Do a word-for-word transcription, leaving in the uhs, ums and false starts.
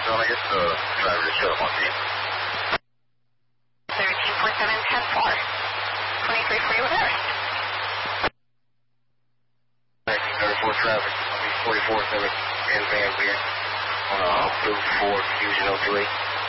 Well, I guess the driver just showed up on scene. thirteen four seven ten four. twenty-three for you with arrest. nineteen thirty-four traffic. I'll be forty-four seven in Van Buren on uh, Route four, Fusion oh two eight.